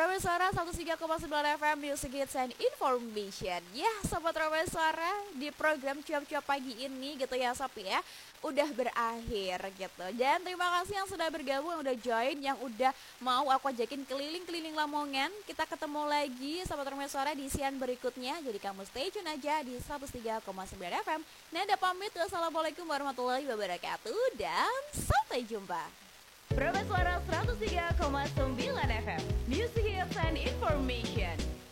Sobat Suara 103,9 FM Music Hits and Information. Ya Sobat Suara, di program cuap-cuap pagi ini gitu ya Sob ya, udah berakhir gitu. Dan terima kasih yang sudah bergabung, yang udah join, yang udah mau aku ajakin keliling-keliling Lamongan. Kita ketemu lagi Sobat Suara di siang berikutnya. Jadi kamu stay tune aja di 103,9 FM. Nada pamit, wassalamualaikum warahmatullahi wabarakatuh, dan sampai jumpa. Program Suara 103,9 FM Music Hits and Information.